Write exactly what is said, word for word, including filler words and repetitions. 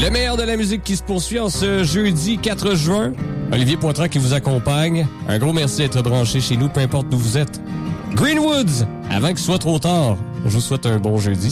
Le meilleur de la musique qui se poursuit en ce jeudi quatre juin. Olivier Poitras qui vous accompagne. Un gros merci d'être branché chez nous, peu importe d'où vous êtes. Greenwoods, avant qu'il soit trop tard, je vous souhaite un bon jeudi.